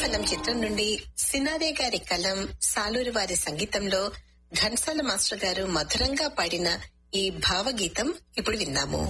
కలం చిత్రం నుండి సినారే గారి కలం, సాలూరి వారి సంగీతంలో ఘంటసాల మాస్టర్ గారు మధురంగా పాడిన ఈ భావగీతం ఇప్పుడు విన్నాము.